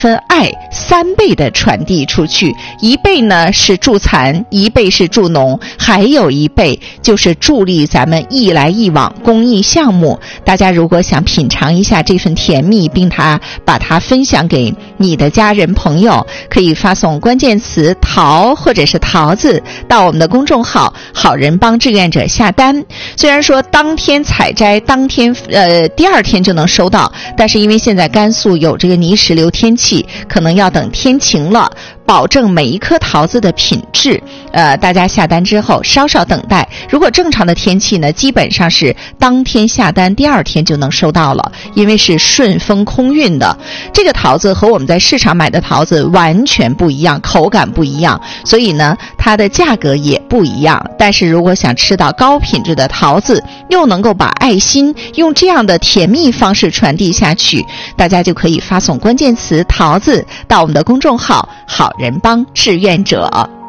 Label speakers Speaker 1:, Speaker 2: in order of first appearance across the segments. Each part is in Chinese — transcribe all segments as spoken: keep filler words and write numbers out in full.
Speaker 1: 分爱三倍的传递出去，一倍呢是助残，一倍是助农，还有一倍就是助力咱们一来一往公益项目。大家如果想品尝一下这份甜蜜，并它把它分享给你的家人朋友，可以发送关键词桃或者是桃子到我们的公众号好人帮志愿者下单。虽然说当天采摘，当天呃第二天就能收到，但是因为现在甘肃有这个泥石流天气，可能要等天晴了，保证每一颗桃子的品质。呃，大家下单之后稍稍等待，如果正常的天气呢，基本上是当天下单，第二天就能收到了，因为是顺丰空运的。这个桃子和我们在市场买的桃子完全不一样，口感不一样，所以呢，它的价格也不一样。但是如果想吃到高品质的桃子，又能够把爱心用这样的甜蜜方式传递下去，大家就可以发送关键词桃子到我们的公众号好人帮志愿者。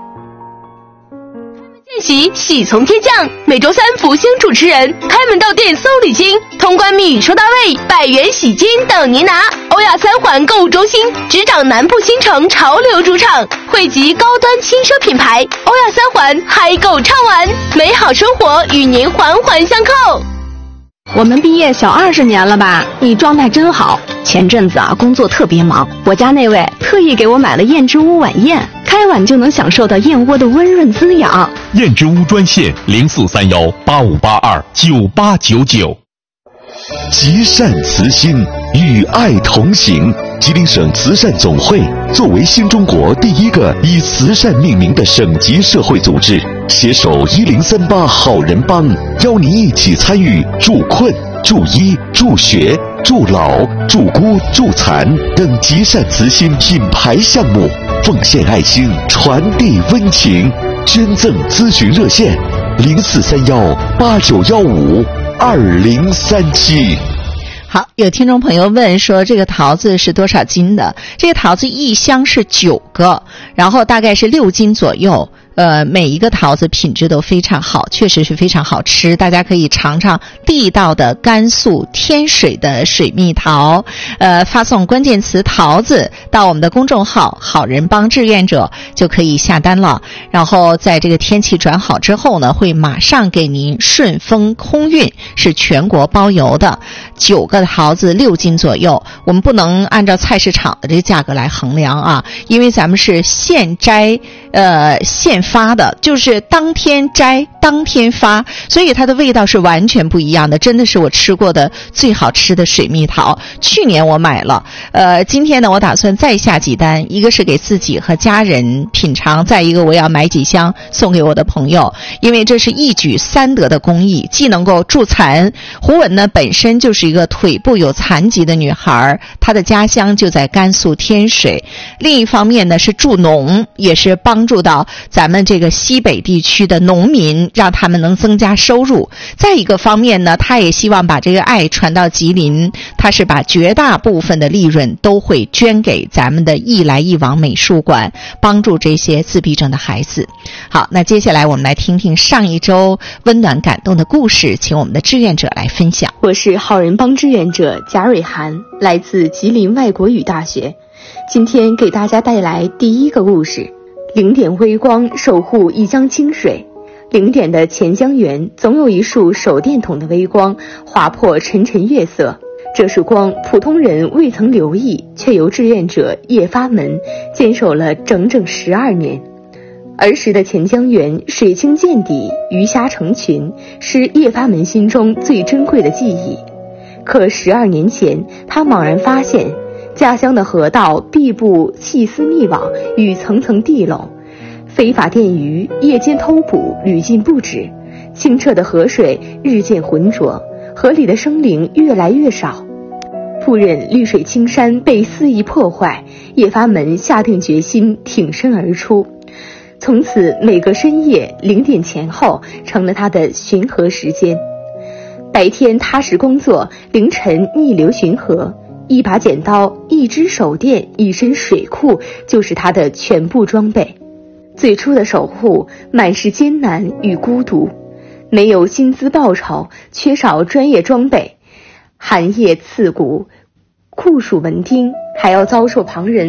Speaker 2: 见习喜从天降，每周三福星主持人开门到店搜礼金，通关密语收到位，百元喜金等您拿。欧亚三环购物中心执掌南部新城潮流主场，汇集高端轻奢品牌，欧亚三环嗨购畅玩，美好生活与您环环相扣。
Speaker 3: 我们毕业小二十年了吧？你状态真好。前阵子啊，工作特别忙，我家那位特意给我买了燕之屋晚宴，开碗就能享受到燕窝的温润滋养。
Speaker 4: 燕之屋专线零四三幺八五八二九八九九。
Speaker 5: 极善慈心，与爱同行。吉林省慈善总会作为新中国第一个以慈善命名的省级社会组织，携手一零三八好人帮，邀您一起参与助困、助医、助学、助老、助孤、助残等极善慈心品牌项目，奉献爱心，传递温情。捐赠咨询热线零四三幺八九幺五二零三七。
Speaker 1: 好，有听众朋友问说这个桃子是多少斤的？这个桃子一箱是九个，然后大概是六斤左右。呃，每一个桃子品质都非常好，确实是非常好吃，大家可以尝尝地道的甘肃天水的水蜜桃。呃，发送关键词桃子到我们的公众号好人帮志愿者就可以下单了，然后在这个天气转好之后呢，会马上给您顺丰空运，是全国包邮的。九个桃子六斤左右，我们不能按照菜市场的这个价格来衡量啊，因为咱们是现摘呃现发的，就是当天摘当天发，所以它的味道是完全不一样的，真的是我吃过的最好吃的水蜜桃。去年我买了，呃，今天呢我打算再下几单，一个是给自己和家人品尝，再一个我要买几箱送给我的朋友，因为这是一举三得的公益，既能够助残。胡文呢本身就是一个腿部有残疾的女孩，她的家乡就在甘肃天水，另一方面呢是助农，也是帮助到咱们这个西北地区的农民，让他们能增加收入。再一个方面呢，他也希望把这个爱传到吉林，他是把绝大部分的利润都会捐给咱们的一来一往美术馆，帮助这些自闭症的孩子。好，那接下来我们来听听上一周温暖感动的故事，请我们的志愿者来分享。
Speaker 6: 我是好人帮志愿者贾蕊涵，来自吉林外国语大学，今天给大家带来第一个故事。零点微光守护一江清水，零点的钱江源总有一束手电筒的微光划破沉沉月色，这束光普通人未曾留意，却由志愿者叶发门坚守了整整十二年。儿时的钱江源水清见底，鱼虾成群，是叶发门心中最珍贵的记忆。可十二年前，他猛然发现家乡的河道遍布细丝密网与层层地垄，非法电鱼夜间偷捕屡禁不止，清澈的河水日渐浑浊，河里的生灵越来越少。不忍绿水青山被肆意破坏，叶发门下定决心挺身而出。从此每个深夜零点前后成了他的巡河时间。白天踏实工作，凌晨逆流巡河，一把剪刀，一支手电，一身水库，就是他的全部装备。最初的守护满是艰难与孤独，没有薪资报酬，缺少专业装备，寒夜刺骨，酷暑蚊叮，还要遭受旁人